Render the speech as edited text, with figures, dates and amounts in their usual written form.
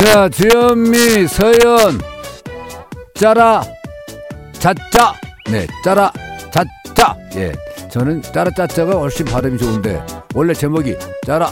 자, 주현미, 서연, 짜라, 짜짜. 네, 짜라, 짜짜. 예. 저는 짜라, 짜짜가 훨씬 발음이 좋은데, 원래 제목이 짜라,